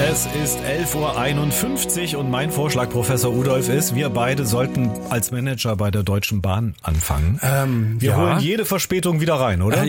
Es ist 11.51 Uhr und mein Vorschlag, Professor Rudolph, ist, wir beide sollten als Manager bei der Deutschen Bahn anfangen. Wir holen jede Verspätung wieder rein, oder?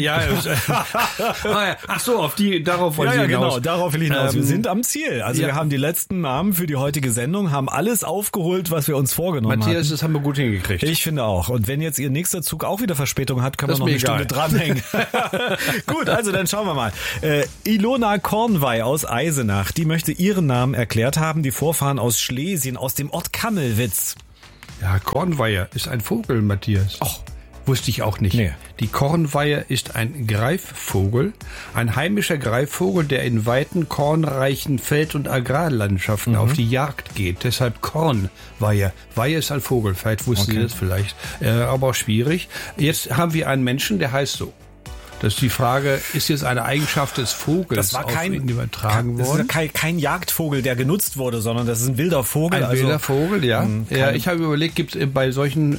Ach so, darauf wollen Sie hinaus. Genau, darauf will ich hinaus. Wir sind am Ziel. Also wir haben die letzten Namen für die heutige Sendung, haben alles aufgeholt, was wir uns vorgenommen haben. Matthias, das haben wir gut hingekriegt. Ich finde auch. Und wenn jetzt Ihr nächster Zug auch wieder Verspätung hat, können wir noch eine Stunde dranhängen. Gut, also dann schauen wir mal. Ilona Kornwey aus Eisenach, die möchte ihren Namen erklärt haben, die Vorfahren aus Schlesien, aus dem Ort Kammelwitz. Ja, Kornweiher ist ein Vogel, Matthias. Ach, wusste ich auch nicht. Nee. Die Kornweiher ist ein Greifvogel, ein heimischer Greifvogel, der in weiten, kornreichen Feld- und Agrarlandschaften auf die Jagd geht. Deshalb Kornweiher. Weiher ist ein Vogel, vielleicht wussten Sie das vielleicht, aber auch schwierig. Jetzt haben wir einen Menschen, der heißt so. Das ist die Frage, ist jetzt eine Eigenschaft des Vogels auf ihn übertragen worden? Das ist kein Jagdvogel, der genutzt wurde, sondern das ist ein wilder Vogel. Ein wilder Vogel, ja. Ja, ich habe überlegt, gibt es bei solchen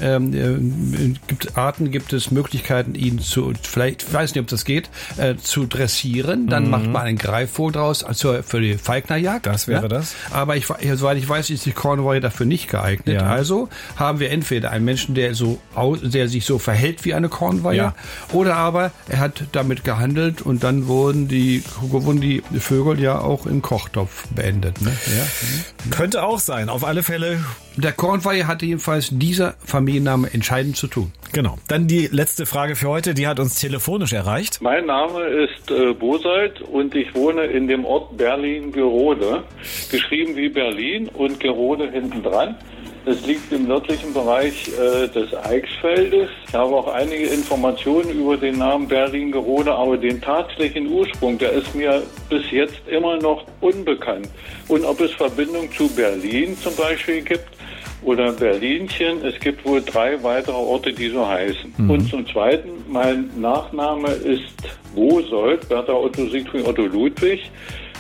Arten gibt es Möglichkeiten, ihn vielleicht, ich weiß nicht, ob das geht, zu dressieren. Dann macht man einen Greifvogel draus, also für die Falknerjagd. Das wäre das. Aber soweit ich weiß, ist die Kornweiher dafür nicht geeignet. Ja. Also haben wir entweder einen Menschen, der sich so verhält wie eine Kornweiher, oder aber er hat damit gehandelt und dann wurden die Vögel ja auch im Kochtopf beendet. Ne? Ja. Könnte auch sein, auf alle Fälle. Der Kornweiher hatte jedenfalls dieser Familienname entscheidend zu tun. Genau. Dann die letzte Frage für heute, die hat uns telefonisch erreicht. Mein Name ist Bosold und ich wohne in dem Ort Berlin-Gerode. Geschrieben wie Berlin und Gerode hinten dran. Es liegt im nördlichen Bereich des Eichsfeldes. Ich habe auch einige Informationen über den Namen Berlin-Gerode, aber den tatsächlichen Ursprung, der ist mir bis jetzt immer noch unbekannt. Und ob es Verbindung zu Berlin zum Beispiel gibt oder Berlinchen, es gibt wohl 3 weitere Orte, die so heißen. Und zum Zweiten, mein Nachname ist Bosold, Bertha Otto Siegfried Otto Ludwig,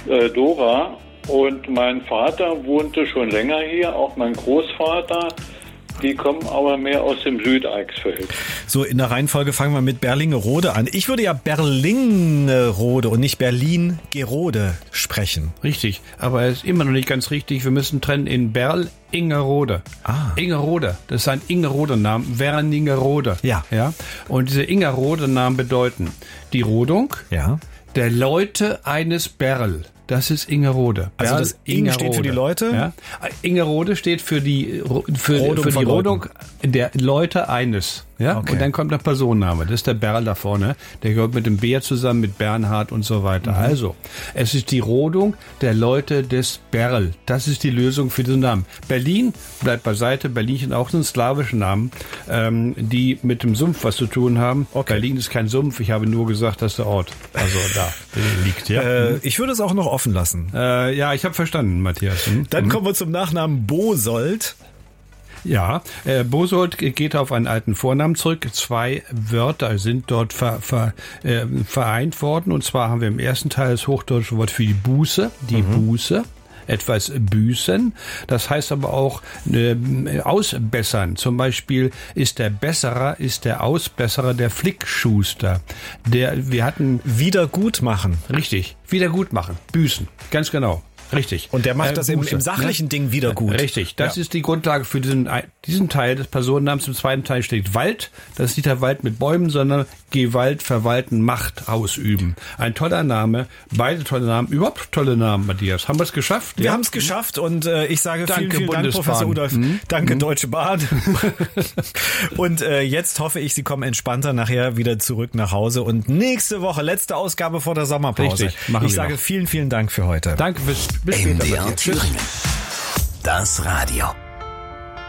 Dora. Und mein Vater wohnte schon länger hier, auch mein Großvater. Die kommen aber mehr aus dem Südeichsfeld. So, in der Reihenfolge fangen wir mit Berlingerode an. Ich würde ja Berlingerode und nicht Berlin-Gerode sprechen. Richtig, aber es ist immer noch nicht ganz richtig. Wir müssen trennen in Ingerode. Ingerode, das ist ein Ingerode-Namen, Wernigerode. Ja. Und diese Ingerode-Namen bedeuten die Rodung der Leute eines Berl. Das ist Ingerode. Also das Ing steht für die Leute? Ja. Ingerode steht für die Rodung der Leute eines. Ja? Okay. Und dann kommt der Personenname. Das ist der Berl da vorne. Der gehört mit dem Bär zusammen, mit Bernhard und so weiter. Also, es ist die Rodung der Leute des Berl. Das ist die Lösung für diesen Namen. Berlin bleibt beiseite. Berlinchen auch ein slawischer Namen, die mit dem Sumpf was zu tun haben. Okay. Berlin ist kein Sumpf. Ich habe nur gesagt, dass der Ort da liegt. Ja? Ich würde es auch noch offen lassen. Ja, ich habe verstanden, Matthias. Dann kommen wir zum Nachnamen Bosold. Ja, Bosold geht auf einen alten Vornamen zurück. 2 Wörter sind dort vereint worden. Und zwar haben wir im ersten Teil das hochdeutsche Wort für die Buße, Buße. Etwas büßen. Das heißt aber auch ausbessern. Zum Beispiel ist der Ausbesserer der Flickschuster. Wir hatten Wiedergutmachen. Richtig, wiedergutmachen, büßen, ganz genau. Richtig. Und der macht das im sachlichen Ding wieder gut. Richtig. Das ist die Grundlage für diesen Teil des Personennamens. Im zweiten Teil steht Wald. Das ist nicht der Wald mit Bäumen, sondern Gewalt, verwalten, Macht ausüben. Ein toller Name. Beide tolle Namen. Überhaupt tolle Namen, Matthias. Haben wir es geschafft? Wir haben es geschafft und ich sage vielen Dank, Professor Rudolph. Danke, Deutsche Bahn. Und jetzt hoffe ich, Sie kommen entspannter nachher wieder zurück nach Hause. Und nächste Woche, letzte Ausgabe vor der Sommerpause. Richtig. Ich sage vielen Dank für heute. Danke bis später. MDR Thüringen. Das Radio.